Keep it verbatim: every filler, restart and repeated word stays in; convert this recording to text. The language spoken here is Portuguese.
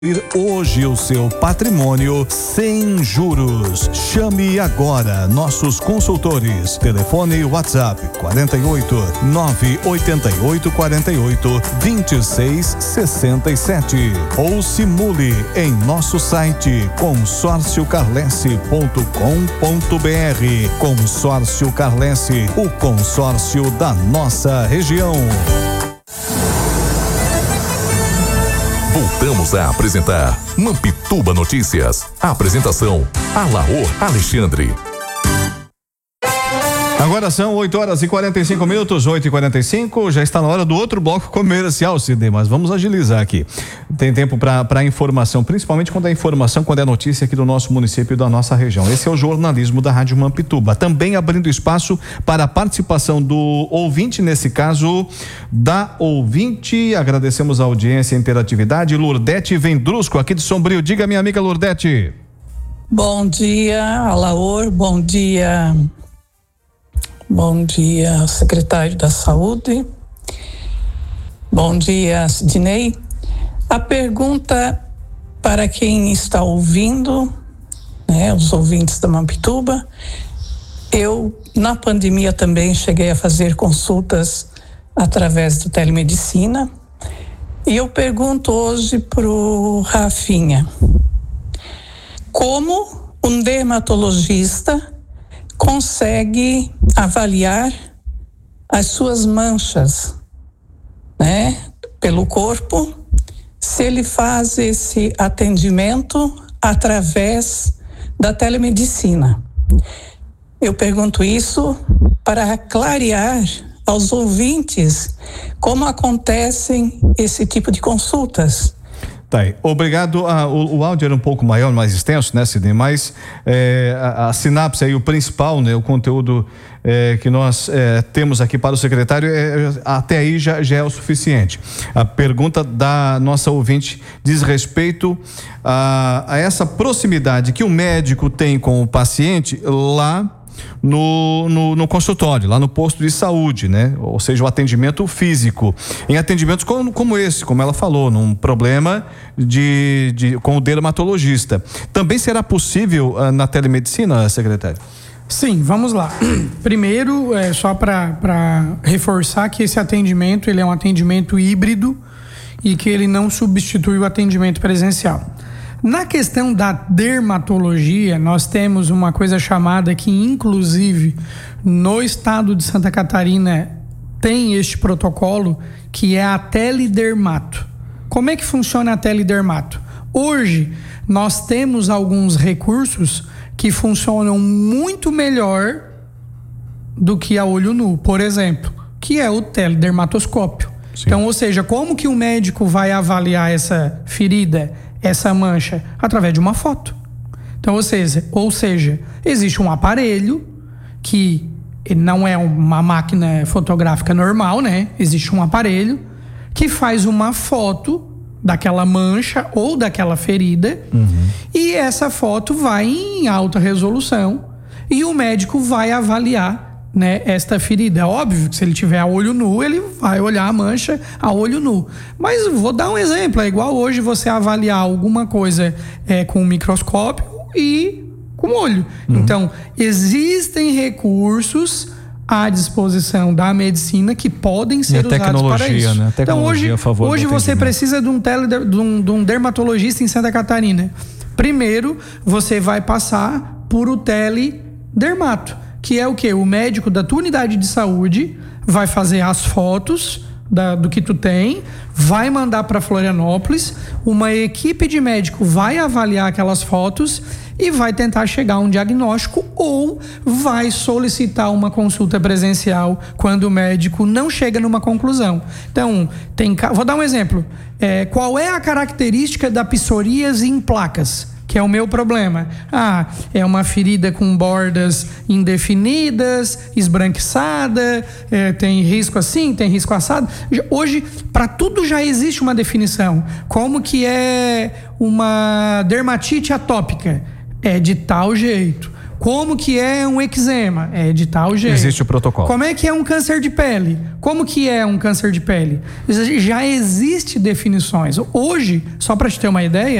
Hoje o seu patrimônio sem juros. Chame agora nossos consultores. Telefone WhatsApp quarenta e oito, nove oito oito, quarenta e oito, vinte e seis, sessenta e sete ou simule em nosso site consórcio carlesse ponto com ponto br. Consórcio Carlesse, o consórcio da nossa região. Voltamos a apresentar Mampituba Notícias. A apresentação, Alaor Alexandre. Agora são oito horas e quarenta e cinco minutos, oito e quarenta e cinco. Já está na hora do outro bloco comercial, Sidney, mas vamos agilizar aqui. Tem tempo para informação, principalmente quando é informação, quando é notícia aqui do nosso município e da nossa região. Esse é o jornalismo da Rádio Mampituba. Também abrindo espaço para a participação do ouvinte, nesse caso, da ouvinte. Agradecemos a audiência e a interatividade. Lurdete Vendrusco, aqui de Sombrio. Diga, minha amiga Lurdete. Bom dia, Alaor. Bom dia. Bom dia, secretário da Saúde. Bom dia, Sidney. A pergunta para quem está ouvindo, né, os ouvintes da Mampituba, eu, na pandemia, também cheguei a fazer consultas através da telemedicina e eu pergunto hoje para o Rafinha, como um dermatologista consegue avaliar as suas manchas, né, pelo corpo, se ele faz esse atendimento através da telemedicina. Eu pergunto isso para clarear aos ouvintes como acontecem esse tipo de consultas. Tá aí. Obrigado. Ah, o, o áudio era um pouco maior, mais extenso, né, Sidney? Mas é, a, a sinapse aí, o principal, né, o conteúdo é, que nós é, temos aqui para o secretário, é, até aí já, já é o suficiente. A pergunta da nossa ouvinte diz respeito a, a essa proximidade que o médico tem com o paciente lá No, no, no consultório, lá no posto de saúde, né? Ou seja, o atendimento físico. Em atendimentos como, como esse, como ela falou, num problema de, de, com o dermatologista. Também será possível uh, na telemedicina, secretário? Sim, vamos lá. Primeiro, é, só para reforçar que esse atendimento ele é um atendimento híbrido e que ele não substitui o atendimento presencial. Na questão da dermatologia, nós temos uma coisa chamada que, inclusive, no estado de Santa Catarina tem este protocolo, que é a teledermato. Como é que funciona a teledermato? Hoje, nós temos alguns recursos que funcionam muito melhor do que a olho nu, por exemplo, que é o teledermatoscópio. Sim. Então, ou seja, como que o médico vai avaliar essa ferida, essa mancha? Através de uma foto. Então, ou seja, ou seja, existe um aparelho que não é uma máquina fotográfica normal, né? Existe um aparelho que faz uma foto daquela mancha ou daquela ferida, uhum. E essa foto vai em alta resolução e o médico vai avaliar, né, esta ferida. É óbvio que se ele tiver a olho nu, ele vai olhar a mancha a olho nu. Mas vou dar um exemplo, é igual hoje você avaliar alguma coisa é, com um microscópio e com olho. Uhum. Então, existem recursos à disposição da medicina que podem ser usados para isso. Né? Então, hoje, hoje você precisa de um, tele, de, um, de um dermatologista em Santa Catarina. Primeiro, você vai passar por o teledermato, que é o quê? O médico da tua unidade de saúde vai fazer as fotos da, do que tu tem, vai mandar para Florianópolis, uma equipe de médico vai avaliar aquelas fotos e vai tentar chegar a um diagnóstico ou vai solicitar uma consulta presencial quando o médico não chega numa conclusão. Então, tem, vou dar um exemplo. É, qual é a característica da psoríase em placas? Que é o meu problema. Ah, é uma ferida com bordas indefinidas, esbranquiçada, é, tem risco assim, tem risco assado. Hoje, para tudo já existe uma definição. Como que é uma dermatite atópica? É de tal jeito. Como que é um eczema? É de tal jeito. Existe o protocolo. Como é que é um câncer de pele? Como que é um câncer de pele? Já existe definições. Hoje, só para te ter uma ideia,